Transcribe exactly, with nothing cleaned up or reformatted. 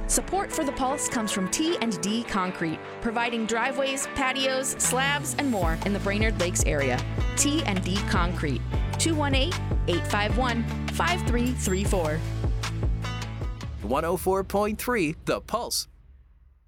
Support for The Pulse comes from T and D Concrete, providing driveways, patios, slabs, and more in the Brainerd Lakes area. T and D Concrete, two one eight, eight five one, five three three four. one oh four point three The Pulse.